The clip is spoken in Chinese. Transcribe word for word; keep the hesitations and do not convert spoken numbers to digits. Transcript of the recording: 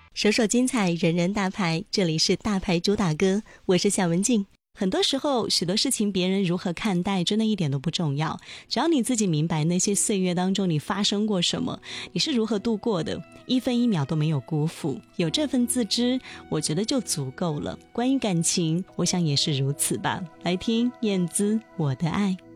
首首精彩，人人大牌，这里是大牌主打歌，我是夏文静。很多时候，许多事情别人如何看待，真的一点都不重要。只要你自己明白那些岁月当中你发生过什么，你是如何度过的，一分一秒都没有辜负。有这份自知，我觉得就足够了。关于感情，我想也是如此吧。来听燕姿《我的爱》。